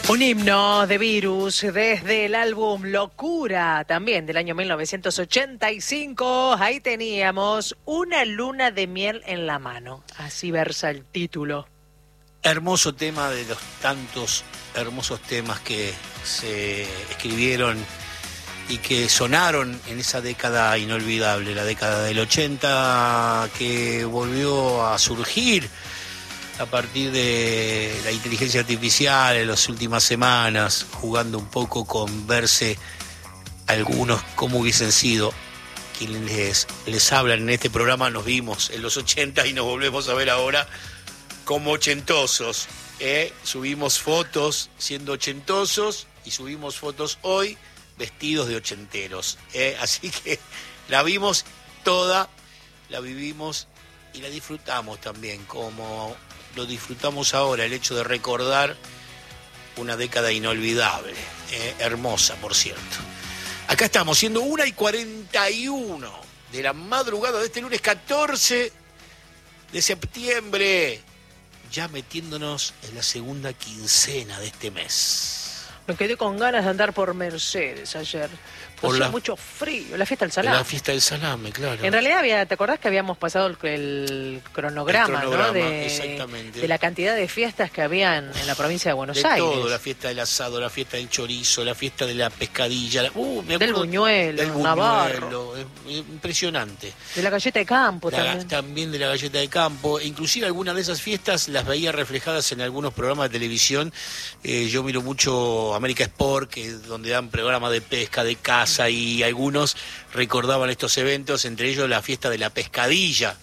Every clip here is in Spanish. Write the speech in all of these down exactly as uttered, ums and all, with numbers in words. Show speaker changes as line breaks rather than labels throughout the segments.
Un himno de Virus desde el álbum Locura, también del año mil novecientos ochenta y cinco. Ahí teníamos Una luna de miel en la mano. Así versa el título.
Hermoso tema, de los tantos hermosos temas que se escribieron y que sonaron en esa década inolvidable, la década del ochenta, que volvió a surgir a partir de la inteligencia artificial en las últimas semanas, jugando un poco con verse algunos cómo hubiesen sido. Quienes les, les hablan en este programa nos vimos en los ochenta y nos volvemos a ver ahora como ochentosos. ¿eh? Subimos fotos siendo ochentosos y subimos fotos hoy vestidos de ochenteros. ¿eh? Así que la vimos toda, la vivimos y la disfrutamos también, como lo disfrutamos ahora, el hecho de recordar una década inolvidable, eh, hermosa, por cierto. Acá estamos, siendo una y cuarenta y uno de la madrugada de este lunes catorce de septiembre, ya metiéndonos en la segunda quincena de este mes.
Me quedé con ganas de andar por Mercedes ayer.
Por
Hacía
la-
mucho frío, la fiesta del salame.
La fiesta del salame, claro.
En realidad, había, ¿te acordás que habíamos pasado el, el cronograma,
El cronograma,
¿no? de,
exactamente.
de la cantidad de fiestas que habían en la provincia de Buenos
de
Aires?
todo, la fiesta del asado, la fiesta del chorizo, la fiesta de la pescadilla, la- uh, me
Del
acuerdo-
buñuelo,
del
Navarro.
buñuelo, es- es impresionante.
De la galleta de campo
La-
también.
también de la galleta de campo, e inclusive algunas de esas fiestas las veía reflejadas en algunos programas de televisión. Eh, yo miro mucho América Sport, que es donde dan programas de pesca, de caza, y algunos recordaban estos eventos, entre ellos la fiesta de la pescadilla,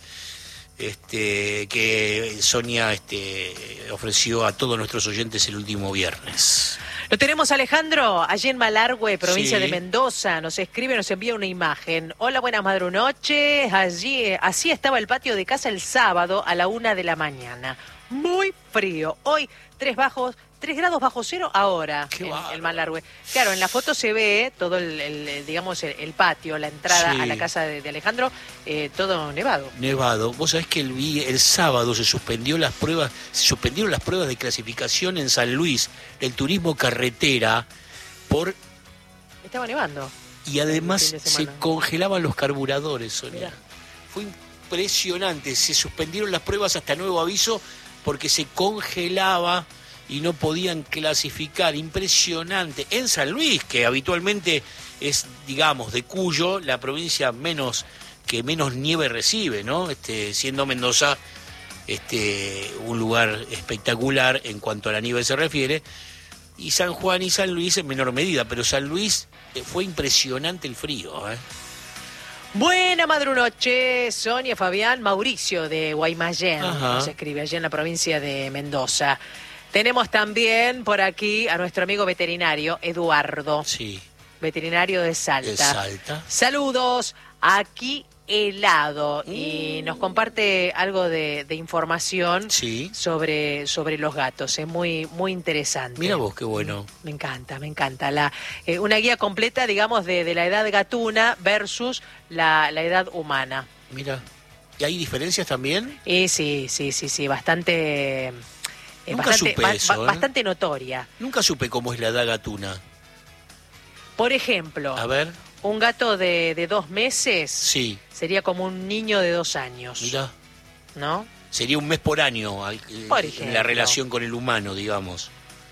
este, que Sonia este, ofreció a todos nuestros oyentes el último viernes.
Lo tenemos, Alejandro, allí en Malargüe, provincia
Sí.
de Mendoza. Nos escribe, nos envía una imagen. Hola, buenas madrunoches. Allí, eh, así estaba el patio de casa el sábado a la una de la mañana. Muy frío. Hoy, tres bajos, tres grados bajo cero ahora
Qué
en
bárbaro.
el Malargüe. Claro, en la foto se ve todo el, el, digamos, el, el patio, la entrada
Sí.
a la casa de, de Alejandro, eh, todo nevado.
Nevado. Vos sabés que el, vi- el sábado se suspendió las pruebas, se suspendieron las pruebas de clasificación en San Luis del turismo carretera por
Estaba nevando.
y además
fin de
se
semana.
congelaban los carburadores, Sonia.
Mirá.
Fue impresionante, se suspendieron las pruebas hasta nuevo aviso porque se congelaba y no podían clasificar. Impresionante. En San Luis, que habitualmente es, digamos, de Cuyo, la provincia menos que menos nieve recibe, ¿no? Este, siendo Mendoza este, un lugar espectacular en cuanto a la nieve se refiere, y San Juan y San Luis en menor medida, pero San Luis eh, fue impresionante el frío, ¿eh?
Buena madrunoche, Sonia, Fabián, Mauricio de Guaymallén,
Ajá.
nos escribe allí en la provincia de Mendoza. Tenemos también por aquí a nuestro amigo veterinario, Eduardo,
Sí,
veterinario de Salta.
de Salta.
Saludos, aquí helado, y
Mm.
nos comparte algo de, de información
Sí.
sobre, sobre los gatos, es muy, muy interesante.
Mira vos, qué bueno.
Me encanta, me encanta. La, eh, una guía completa, digamos, de, de la edad gatuna versus la, la edad humana.
Mira. ¿Y hay diferencias también?
Y sí, sí, sí, sí, bastante, eh,
Nunca
bastante,
supe
ba-
eso,
ba-
¿eh?
bastante notoria.
Nunca supe cómo es la edad gatuna.
Por ejemplo,
A ver,
un gato de, de dos meses
sí,
sería como un niño de dos años,
mira.
¿no?
Sería un mes por año al- eh,
Por
en
ejemplo.
la relación con el humano, digamos.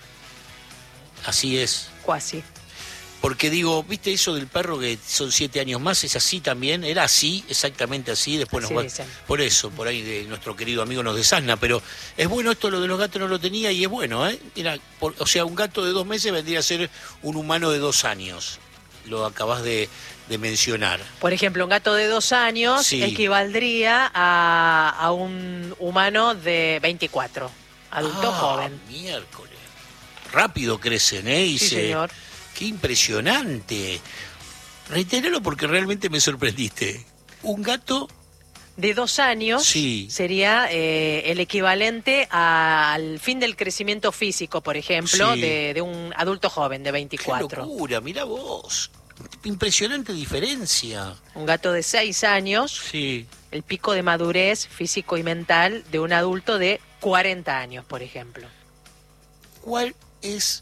Así es.
Cuasi.
Porque digo, ¿viste eso del perro que son siete años más? ¿Es así también? ¿Era así, exactamente así? Después
Así
nos va...
dicen.
Por eso, por ahí de nuestro querido amigo nos desasna, pero es bueno esto, lo de los gatos no lo tenía y es bueno, ¿eh? Mira, por- o sea, un gato de dos meses vendría a ser un humano de dos años. Lo acabas de, de mencionar.
Por ejemplo, un gato de dos años
Sí.
equivaldría a, a un humano de veinticuatro, adulto
Ah,
joven.
Miércoles. Rápido crecen, ¿eh? Y
Sí,
se-
señor.
Qué impresionante. Reitéralo porque realmente me sorprendiste. Un gato,
De dos años
Sí.
sería eh, el equivalente al fin del crecimiento físico, por ejemplo,
Sí.
de, de un adulto joven de
qué
veinticuatro.
locura, mira vos. Impresionante diferencia.
Un gato de seis años,
Sí.
el pico de madurez físico y mental de un adulto de cuarenta años, por ejemplo.
¿Cuál es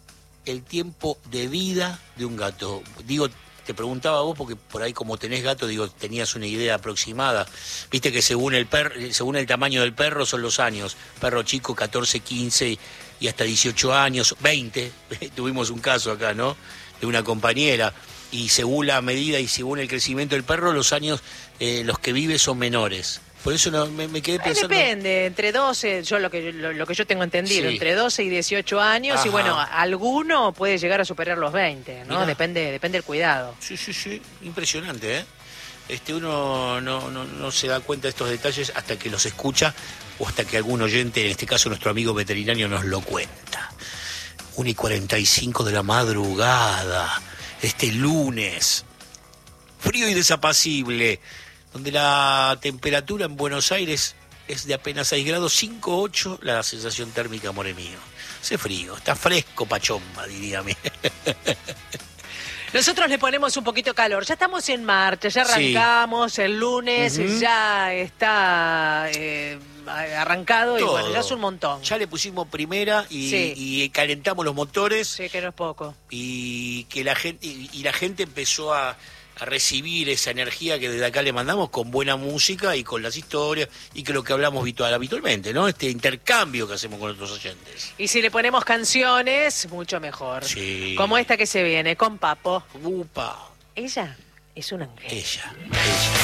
el tiempo de vida de un gato. Digo, te preguntaba a vos porque por ahí como tenés gato, digo, tenías una idea aproximada. Viste que según el per, según el tamaño del perro son los años. Perro chico catorce, quince y hasta dieciocho años, veinte. Tuvimos un caso acá, ¿no? De una compañera. Y según la medida y según el crecimiento del perro, los años eh, los que vive son menores. Por eso no, me, me quedé pensando...
Depende, entre doce, yo lo que lo, lo que yo tengo entendido,
Sí.
entre doce y dieciocho años,
Ajá.
y bueno, alguno puede llegar a superar los veinte, ¿no?
Mirá.
Depende depende del cuidado.
Sí, sí, sí, impresionante, ¿eh? Este, uno no, no, no se da cuenta de estos detalles hasta que los escucha o hasta que algún oyente, en este caso nuestro amigo veterinario, nos lo cuenta. una y cuarenta y cinco de la madrugada, este lunes, frío y desapacible, donde la temperatura en Buenos Aires es de apenas seis grados, cinco, ocho, la sensación térmica, more mío. Hace frío, está fresco, pachomba, diría a mí.
Nosotros le ponemos un poquito de calor. Ya estamos en marcha, ya
Sí.
arrancamos el lunes,
Ujú.
ya está eh, arrancado y
Todo.
bueno, ya es un montón.
Ya le pusimos primera y,
Sí.
y calentamos los motores
Sí, que no es poco.
y que la gente y, y la gente empezó a, a recibir esa energía que desde acá le mandamos con buena música y con las historias y que lo que hablamos habitual, habitualmente, ¿no? Este intercambio que hacemos con nuestros oyentes.
Y si le ponemos canciones, mucho mejor.
Sí.
Como esta que se viene, con Papo.
Upa,
Ella es un ángel.
ella, ella.